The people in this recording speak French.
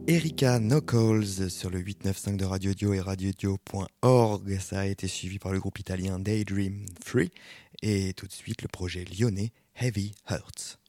Erika Knuckles sur le 895 de Radio Dio et radiodio.org. Ça a été suivi par le groupe italien Daydream 3 et tout de suite le projet lyonnais Heavy Hearts.